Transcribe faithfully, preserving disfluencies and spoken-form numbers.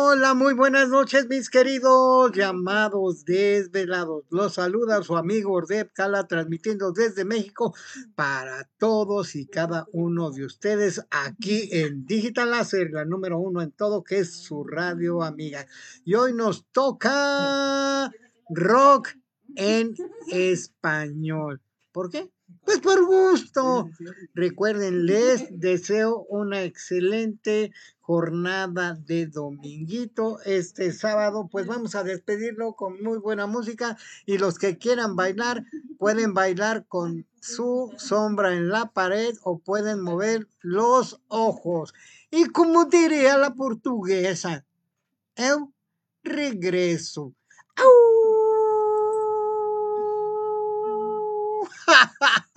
Hola, muy buenas noches, mis queridos llamados desvelados. Los saluda su amigo Ordep Cala, transmitiendo desde México para todos y cada uno de ustedes aquí en Digital Láser, la número uno en todo, que es su radio amiga. Y hoy nos toca rock en español. ¿Por qué? Pues por gusto. Recuerden, les deseo una excelente jornada de dominguito. Este sábado, pues vamos a despedirlo con muy buena música y los que quieran bailar, pueden bailar con su sombra en la pared o pueden mover los ojos. Y como diría la portuguesa, eu regreso. ¡Au!